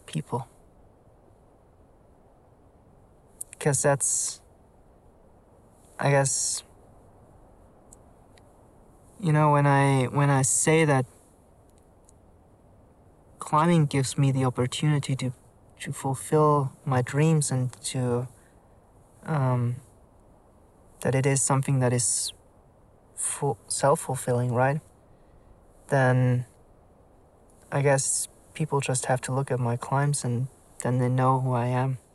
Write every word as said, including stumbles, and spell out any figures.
people. Because that's, I guess, you know, when I when I say that climbing gives me the opportunity to to fulfill my dreams and to um, that it is something that is full, self-fulfilling, right? Then I guess people just have to look at my climbs and then they know who I am.